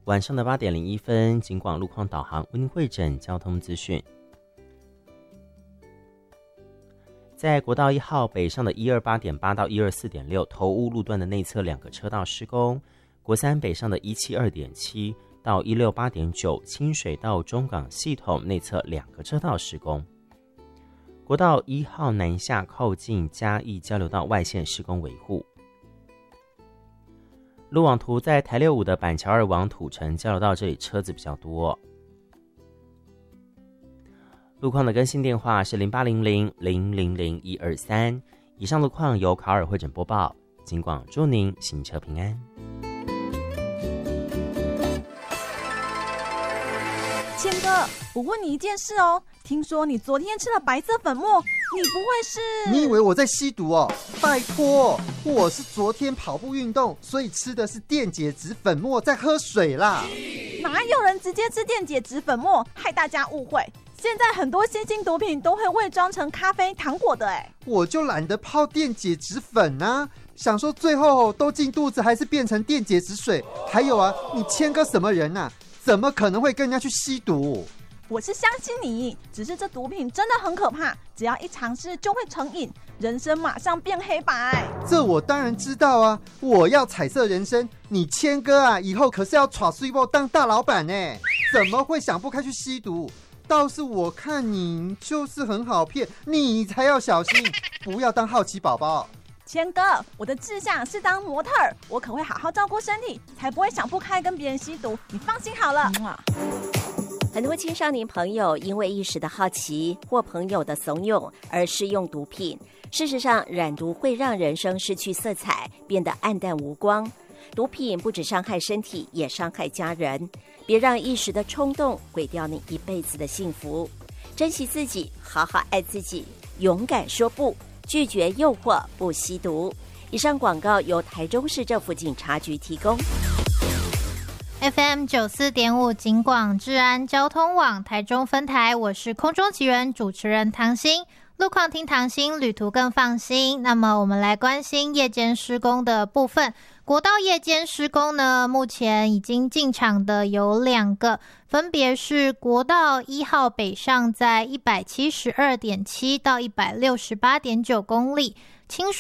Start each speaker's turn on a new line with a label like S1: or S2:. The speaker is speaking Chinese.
S1: 晚上的8点01分，警广路况导航为您汇整交通资讯。在国道1号北上的128.8到124.6头屋路段的内侧2个车道施工，国3北上的172.7到168.9清水到中港系统内侧2个车道施工。国道1号南下靠近嘉义交流道外线施工维护。路网图在台65的板桥2往土城交流道这里车子比较多。路况的更新电话是0800000123。以上路况由卡尔会诊播报，警广祝您行车平安。
S2: 谦哥，我问你一件事哦，听说你昨天吃了白色粉末，你不会是？
S3: 你以为我在吸毒哦？拜托，我是昨天跑步运动，所以吃的是电解质粉末，在喝水啦。
S2: 哪有人直接吃电解质粉末，害大家误会？现在很多新兴毒品都会伪装成咖啡、糖果的哎。
S3: 我就懒得泡电解质粉啊，想说最后都进肚子，还是变成电解质水。还有啊，你谦哥什么人啊？怎么可能会跟人家去吸毒？
S2: 我是相信你，只是这毒品真的很可怕，只要一尝试就会成瘾，人生马上变黑白。
S3: 这我当然知道啊，我要彩色人生。你谦哥啊，以后可是要耍水包当大老板呢，怎么会想不开去吸毒？倒是我看你就是很好骗，你才要小心，不要当好奇宝宝。
S2: 谦哥，我的志向是当模特儿，我可会好好照顾身体，才不会想不开跟别人吸毒，你放心好了。
S4: 很多青少年朋友因为一时的好奇或朋友的怂恿而试用毒品，事实上染毒会让人生失去色彩，变得暗淡无光。毒品不只伤害身体，也伤害家人，别让一时的冲动毁掉你一辈子的幸福。珍惜自己，好好爱自己，勇敢说不，拒绝诱惑，不吸毒。以上广告由台中市政府警察局提供。
S5: FM 94.5警广治安交通网台中分台，我是空中奇人主持人唐心。路况听唐心，旅途更放心。那么我们来关心夜间施工的部分。国道夜间施工呢，目前已经进场的有2个，分别是国道1号北上在 172.7 到 168.9 公里，清水